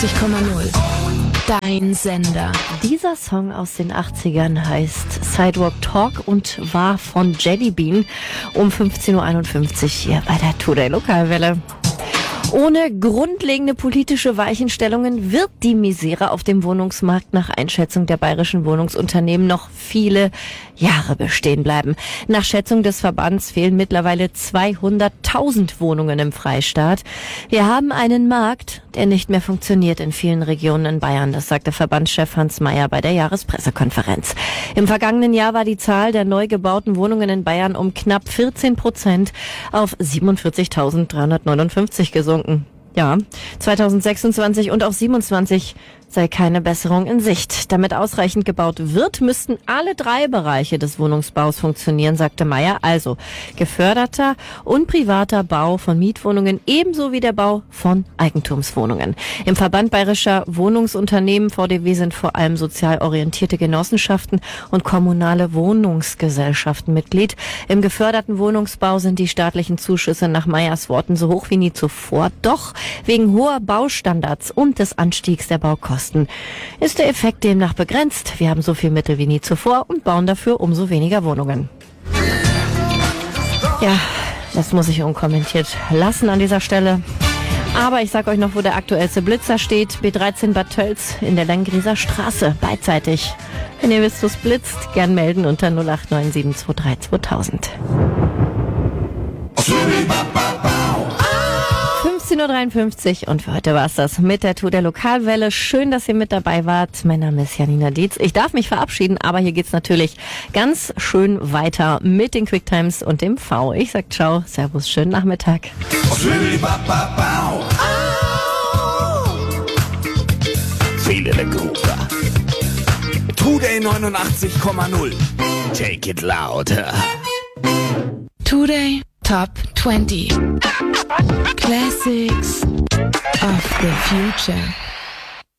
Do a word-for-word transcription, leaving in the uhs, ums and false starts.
neunundachtzig Komma null. Dein Sender. Dieser Song aus den achtzigern heißt Sidewalk Talk und war von Jellybean um fünfzehn Uhr einundfünfzig hier bei der Today Lokalwelle. Ohne grundlegende politische Weichenstellungen wird die Misere auf dem Wohnungsmarkt nach Einschätzung der bayerischen Wohnungsunternehmen noch viele Jahre bestehen bleiben. Nach Schätzung des Verbands fehlen mittlerweile zweihunderttausend Wohnungen im Freistaat. Wir haben einen Markt, der nicht mehr funktioniert in vielen Regionen in Bayern. Das sagte Verbandschef Hans Mayer bei der Jahrespressekonferenz. Im vergangenen Jahr war die Zahl der neu gebauten Wohnungen in Bayern um knapp vierzehn Prozent auf siebenundvierzigtausenddreihundertneunundfünfzig gesunken. Ja, zweitausendsechsundzwanzig und auch siebenundzwanzig sei keine Besserung in Sicht. Damit ausreichend gebaut wird, müssten alle drei Bereiche des Wohnungsbaus funktionieren, sagte Mayer. Also geförderter und privater Bau von Mietwohnungen ebenso wie der Bau von Eigentumswohnungen. Im Verband Bayerischer Wohnungsunternehmen V D W sind vor allem sozial orientierte Genossenschaften und kommunale Wohnungsgesellschaften Mitglied. Im geförderten Wohnungsbau sind die staatlichen Zuschüsse nach Mayers Worten so hoch wie nie zuvor. Doch wegen hoher Baustandards und des Anstiegs der Baukosten ist der Effekt demnach begrenzt. Wir haben so viel Mittel wie nie zuvor und bauen dafür umso weniger Wohnungen. Ja, das muss ich unkommentiert lassen an dieser Stelle. Aber ich sag euch noch, wo der aktuellste Blitzer steht. B dreizehn Bad Tölz in der Langrieser Straße, beidseitig. Wenn ihr wisst, wo es blitzt, gern melden unter null acht neun sieben zwei drei zweitausend. fünfzehn Uhr dreiundfünfzig und für heute war es das mit der Tour der Lokalwelle. Schön, dass ihr mit dabei wart. Mein Name ist Janina Dietz. Ich darf mich verabschieden, aber hier geht's natürlich ganz schön weiter mit den Quicktimes und dem V. Ich sag ciao, servus, schönen Nachmittag. Viele der Gruppe. Today neunundachtzig Komma null. Take it louder. Today Top twenty. Classics of the future.